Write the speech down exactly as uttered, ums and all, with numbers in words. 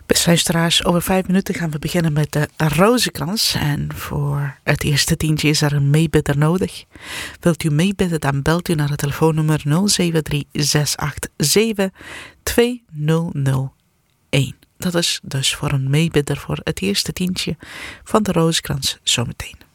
Beste luisteraars, over vijf minuten gaan we beginnen met de rozenkrans. En voor het eerste tientje is er een meebidder nodig. Wilt u meebidden, dan belt u naar het telefoonnummer nul zeven drie zes acht zeven twee nul nul een. Dat is dus voor een meebidder voor het eerste tientje van de rozenkrans zometeen.